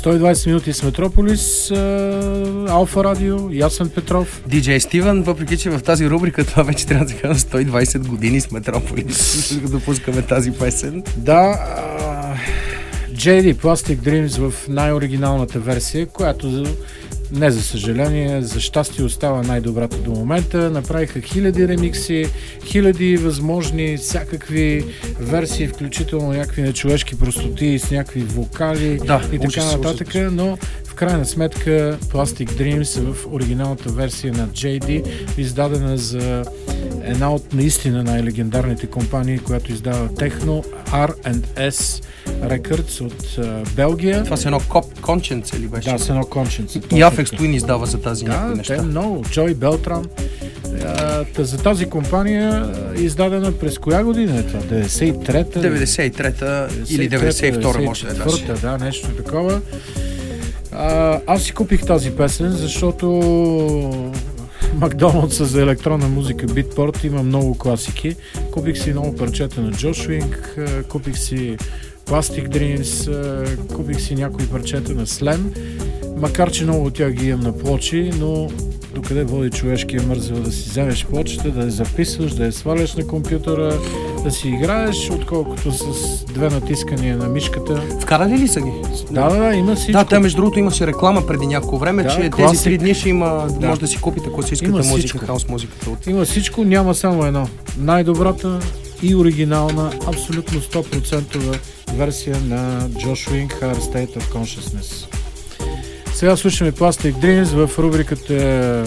120 минути с Метрополис, Алфа Радио, Ясен Петров. Диджей Стивън, въпреки че в тази рубрика това вече трябва да се казва 120 години с Метрополис, да допускаме тази песен. Да, JD Plastic Dreams в най-оригиналната версия, която не за съжаление, за щастие остава най-добрата до момента. Направиха хиляди ремикси, хиляди възможни всякакви версии, включително някакви нечовешки простоти с някакви вокали и така нататък, но в крайна сметка Plastic Dreams в оригиналната версия на JD, издадена за една от наистина най-легендарните компании, която издава техно, R&S Records от Белгия. Това са едно Conscience или беше? Да, с едно Conscience. И Aphex Twin издава за тази някои неща. Да, те много. Джой Белтран. За тази компания е издадена през коя година е това? 93-та? 93-та или 92-та може да е. Да, нещо такова. Аз си купих тази песен, защото Макдоналдса за електронна музика Beatport има много класики. Купих си много парчета на Josh Wink, купих си Plastic Dreams, купих си някои парчета на Slam, макар че много от тях ги имам на плочи, но докъде води човешкия мързел да си вземеш плочета, да я записваш, да я сваляш на компютъра, да си играеш, отколкото с две натискания на мишката. Вкарали ли са ги? Да, има всичко. Да, те между другото имаше реклама преди няколко време, че тези 3 дни ще има, може да си купите класическата музика, хаус музиката. Има всичко, няма само едно. Най-добрата и оригинална, абсолютно 100% версия на Josh Wink, Higher State of Consciousness. Сега слушаме Plastic Dreams в рубриката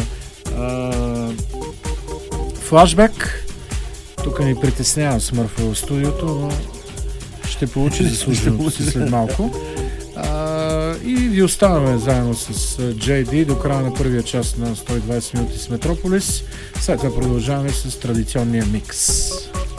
Flashback. Тук ни притеснява Смърфа в студиото, но ще получи заслуженото си след малко. И ви оставаме заедно с JD до края на първия част на 120 минути с Метрополис. След това продължаваме с традиционния микс.